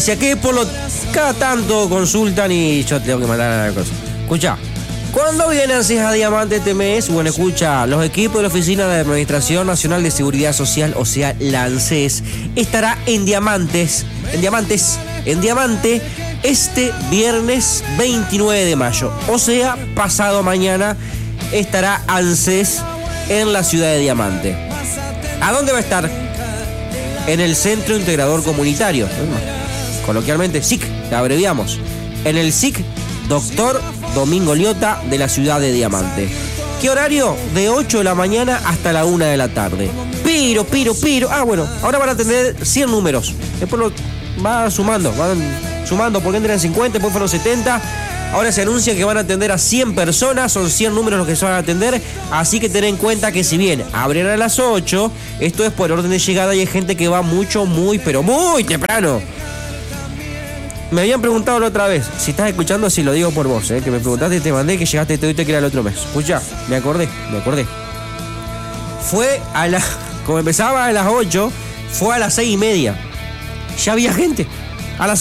que cada tanto consultan y yo tengo que mandar a la cosa. Escucha, cuando viene ANSES a Diamante este mes, bueno, escucha, los equipos de la Oficina de Administración Nacional de Seguridad Social, o sea, la ANSES, estará en Diamante, este viernes 29 de mayo. O sea, pasado mañana estará ANSES en la ciudad de Diamante. ¿A dónde va a estar? En el Centro Integrador Comunitario, coloquialmente SIC, que abreviamos. En el SIC Doctor Domingo Liotta de la ciudad de Diamante. ¿Qué horario? De 8 de la mañana hasta la 1 de la tarde. Pero. Bueno, ahora van a tener 100 números. Después van sumando porque entran 50, después fueron 70. Ahora se anuncia que van a atender a 100 personas, son 100 números los que se van a atender, así que ten en cuenta que si bien abren a las 8, esto es por orden de llegada y hay gente que va muy temprano. Me habían preguntado la otra vez, si estás escuchando, si lo digo por vos, que me preguntaste y te mandé que llegaste te que era el otro mes. Escucha, me acordé. Fue como empezaba a las 8, fue a las 6:30. Ya había gente.